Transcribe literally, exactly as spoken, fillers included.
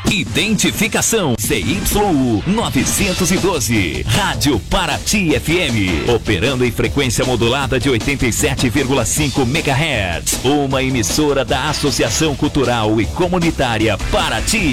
Identificação C Y U novecentos e doze, Rádio Paraty F M, operando em frequência modulada de oitenta e sete vírgula cinco megahertz, uma emissora da Associação Cultural e Comunitária Paraty.